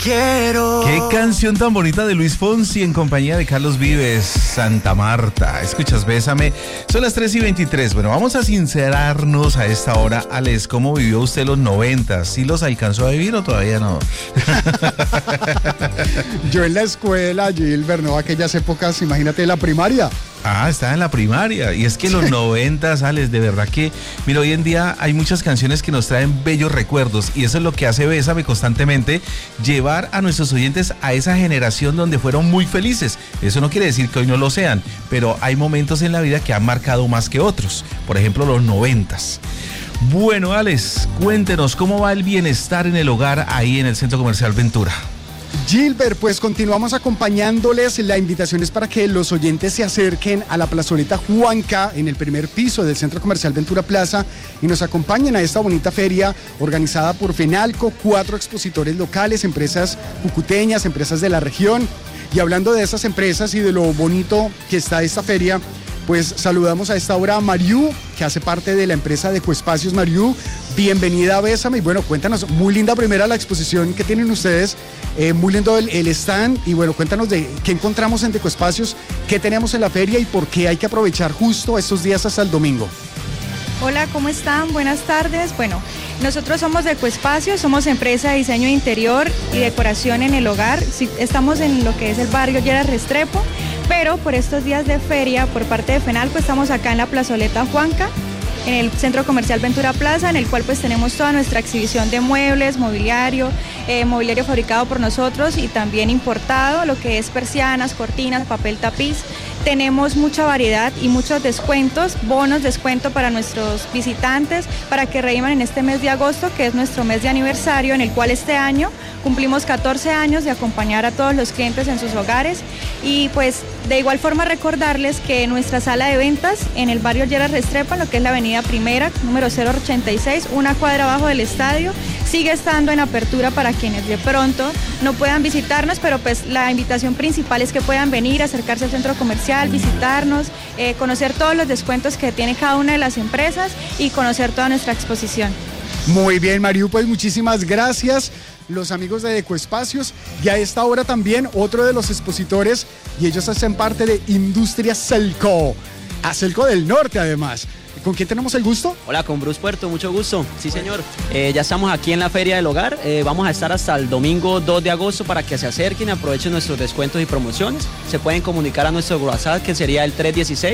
Quiero. Qué canción tan bonita de Luis Fonsi en compañía de Carlos Vives, Santa Marta. Escuchas, Bésame. Son las 3:23. Bueno, vamos a sincerarnos a esta hora. Alex, ¿cómo vivió usted los 90? ¿Sí los alcanzó a vivir o todavía no? Yo en la escuela, Gilbert, ¿no? Aquellas épocas, imagínate, la primaria. Estaba en la primaria. Y es que los 90, Alex, de verdad que, mira, hoy en día hay muchas canciones que nos traen bellos recuerdos y eso es lo que hace Bésame constantemente, llevar a nuestros oyentes a esa generación donde fueron muy felices. Eso no quiere decir que hoy no lo sean, pero hay momentos en la vida que han marcado más que otros. Por ejemplo, los 90s. Bueno, Alex, cuéntenos cómo va el bienestar en el hogar ahí en el Centro Comercial Ventura. Gilbert, pues continuamos acompañándoles. La invitación es para que los oyentes se acerquen a la plazoleta Juanca en el primer piso del Centro Comercial Ventura Plaza y nos acompañen a esta bonita feria organizada por FENALCO, 4 expositores locales, empresas cucuteñas, empresas de la región. Y hablando de esas empresas y de lo bonito que está esta feria, pues saludamos a esta hora a Mariú, que hace parte de la empresa de Ecoespacios. Mariú, bienvenida a Bésame. Y bueno, cuéntanos, muy linda primera la exposición que tienen ustedes, muy lindo el stand. Y bueno, cuéntanos de qué encontramos en Ecoespacios, qué tenemos en la feria y por qué hay que aprovechar justo estos días hasta el domingo. Hola, ¿cómo están? Buenas tardes. Bueno, nosotros somos de Ecoespacios, somos empresa de diseño de interior y decoración en el hogar. Sí, estamos en lo que es el barrio Lleras Restrepo, pero por estos días de feria, por parte de FENALCO, estamos acá en la plazoleta Juanca, en el Centro Comercial Ventura Plaza, en el cual pues tenemos toda nuestra exhibición de muebles, mobiliario, mobiliario fabricado por nosotros y también importado, lo que es persianas, cortinas, papel tapiz. Tenemos mucha variedad y muchos descuentos, bonos descuento para nuestros visitantes, para que rediman en este mes de agosto, que es nuestro mes de aniversario, en el cual este año cumplimos 14 años de acompañar a todos los clientes en sus hogares. Y pues de igual forma recordarles que nuestra sala de ventas en el barrio Lleras Restrepo, en lo que es la avenida Primera, número 086, una cuadra abajo del estadio, sigue estando en apertura para quienes de pronto no puedan visitarnos, pero pues la invitación principal es que puedan venir, acercarse al centro comercial, visitarnos, conocer todos los descuentos que tiene cada una de las empresas y conocer toda nuestra exposición. Muy bien, Mariú, pues muchísimas gracias. Los amigos de Ecoespacios, y a esta hora también otro de los expositores, y ellos hacen parte de Industria Celco, a Celco del Norte además. ¿Con quién tenemos el gusto? Hola, con Bruce Puerto, mucho gusto. Sí, señor. Ya estamos aquí en la Feria del Hogar. Vamos a estar hasta el domingo 2 de agosto para que se acerquen y aprovechen nuestros descuentos y promociones. Se pueden comunicar a nuestro WhatsApp, que sería el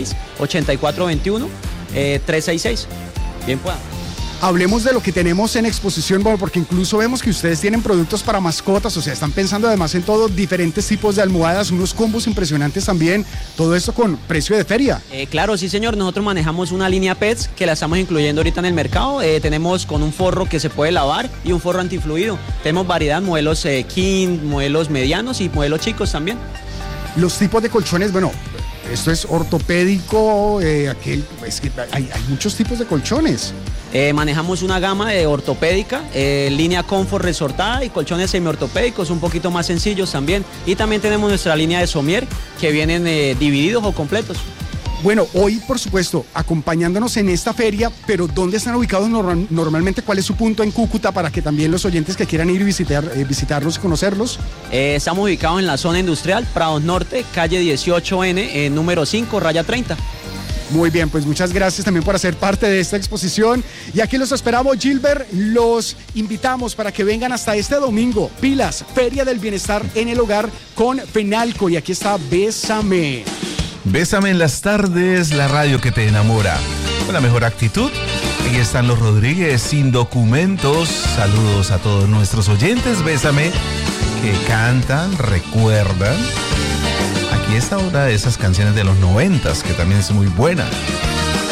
316-8421-366. Bien pueda. Hablemos de lo que tenemos en exposición, bueno, porque incluso vemos que ustedes tienen productos para mascotas, o sea, están pensando además en todos diferentes tipos de almohadas, unos combos impresionantes también, todo esto con precio de feria. Claro, sí, señor. Nosotros manejamos una línea Pets que la estamos incluyendo ahorita en el mercado. Tenemos con un forro que se puede lavar y un forro antifluido. Tenemos variedad, modelos king, modelos medianos y modelos chicos también. Los tipos de colchones, bueno, esto es ortopédico, es que hay muchos tipos de colchones. Manejamos una gama de ortopédica, línea Comfort resortada y colchones semiortopédicos un poquito más sencillos también. Y también tenemos nuestra línea de somier que vienen divididos o completos. Bueno, hoy por supuesto acompañándonos en esta feria, pero ¿dónde están ubicados normalmente? ¿Cuál es su punto en Cúcuta para que también los oyentes que quieran ir y visitarlos y conocerlos? Estamos ubicados en la zona industrial, Prados Norte, calle 18N, número 5, raya 30. Muy bien, pues muchas gracias también por hacer parte de esta exposición. Y aquí los esperamos, Gilbert. Los invitamos para que vengan hasta este domingo. Pilas, Feria del Bienestar en el Hogar con FENALCO. Y aquí está Bésame. Bésame en las tardes, la radio que te enamora. Con la mejor actitud. Aquí están los Rodríguez sin documentos. Saludos a todos nuestros oyentes. Bésame, que cantan, recuerdan. Aquí está una de esas canciones de los 90s que también es muy buena.